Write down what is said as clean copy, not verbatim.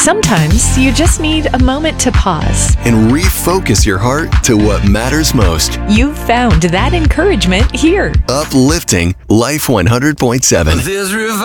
Sometimes you just need a moment to pause. And refocus your heart to what matters most. You've found that encouragement here. Uplifting Life 100.7.